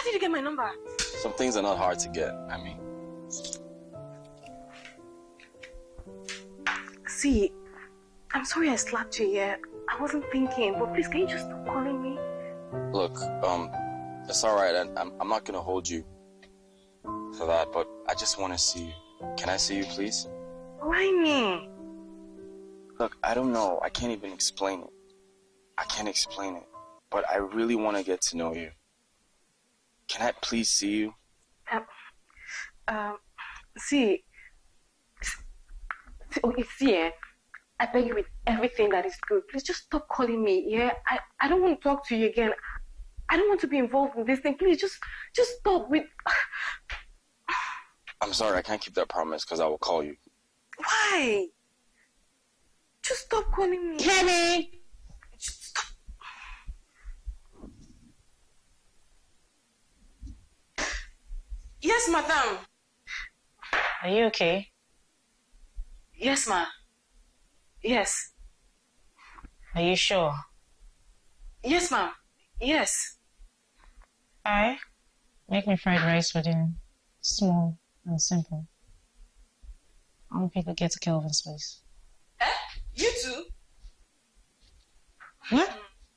did you get my number? Some things are not hard to get, I mean. See, I'm sorry I slapped you, yeah. I wasn't thinking, but please, can you just stop calling me? Look, it's alright. I'm not gonna hold you for that, but I just want to see you. Can I see you, please? Why me? Look, I don't know. I can't even explain it. I can't explain it, but I really want to get to know you. Can I please see you? See, yeah, I beg you with everything that is good. Please just stop calling me, yeah? I don't want to talk to you again. I don't want to be involved in this thing. Please, just stop with... I'm sorry, I can't keep that promise because I will call you. Why? Just stop calling me. Kenny! Just stop. Yes, madam. Are you okay? Yes, ma. Yes. Are you sure? Yes, ma'am. Yes. Alright. Make me fried rice for dinner. Small and simple. I want people to get to Kelvin's place. You too? What?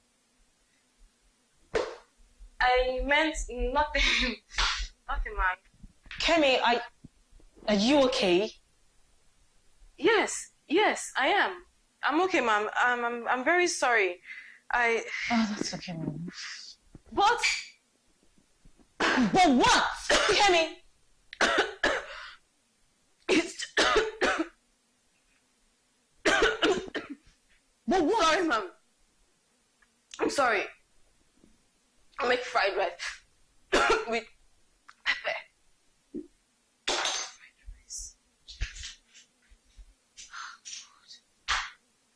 I meant nothing. Nothing, ma'am. Kemi, are you okay? Yes, I am. I'm okay, ma'am. I'm very sorry. Oh, that's okay, Mom. But what? Kemi! It's... But what? Sorry, ma'am. I'm sorry. I'll make fried rice.